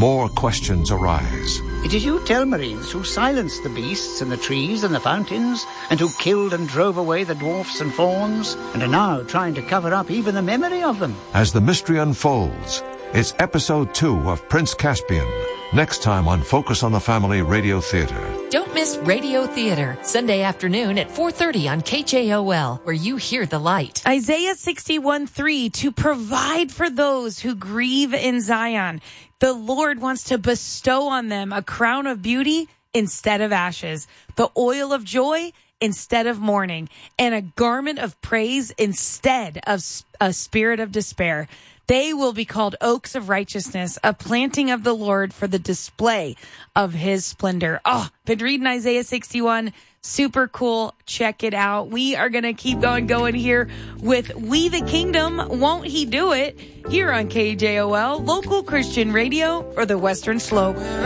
more questions arise. It is you Telmarines who silenced the beasts and the trees and the fountains, and who killed and drove away the dwarfs and fauns, and are now trying to cover up even the memory of them. As the mystery unfolds, it's episode 2 of Prince Caspian, next time on Focus on the Family Radio Theater. Don't miss Radio Theater, Sunday afternoon at 4:30 on KJOL, where you hear the light. Isaiah 61:3, to provide for those who grieve in Zion. The Lord wants to bestow on them a crown of beauty instead of ashes, the oil of joy instead of mourning, and a garment of praise instead of a spirit of despair. They will be called oaks of righteousness, a planting of the Lord for the display of his splendor. Oh, been reading Isaiah 61. Super cool. Check it out. We are going to keep going here with We the Kingdom. Won't he do it? Here on KJOL, local Christian radio for the Western Slope.